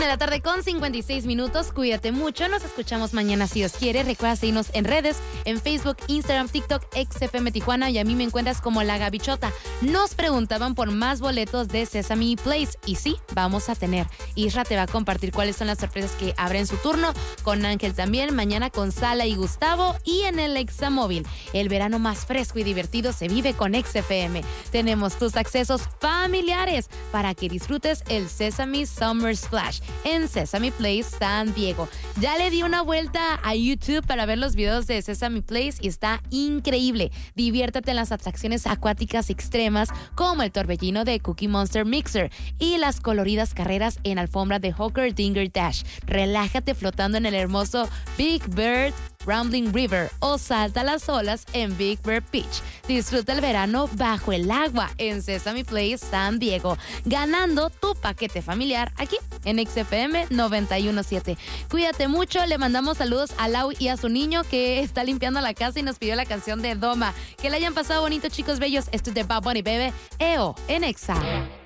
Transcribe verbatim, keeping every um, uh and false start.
de la tarde con cincuenta y seis minutos. Cuídate mucho. Nos escuchamos mañana si Dios quiere. Recuerda seguirnos en redes, en Facebook, Instagram, TikTok, X F M Tijuana, y a mí me encuentras como La Gabichota. Nos preguntaban por más boletos de Sesame Place y sí, vamos a tener. Isra te va a compartir cuáles son las sorpresas que habrá en su turno, con Ángel también, mañana con Sala y Gustavo, y en el Examóvil. El verano más fresco y divertido se vive con X F M. Tenemos tus accesos familiares para que disfrutes el Sesame Summer Splash en Sesame Place San Diego. Ya le di una vuelta a YouTube para ver los videos de Sesame Place y está increíble. Diviértete en las atracciones acuáticas extremas como el torbellino de Cookie Monster Mixer y las coloridas carreras en alfombra de Hawker Dinger Dash. Relájate flotando en el hermoso Big Bird Rambling River o salta las olas en Big Bear Beach. Disfruta el verano bajo el agua en Sesame Place San Diego, ganando tu paquete familiar aquí en X F M noventa y uno punto siete. Cuídate mucho, le mandamos saludos a Lau y a su niño que está limpiando la casa y nos pidió la canción de Doma. Que le hayan pasado bonito, chicos bellos. Esto es de Bad Bunny, bebé. E O en Exa.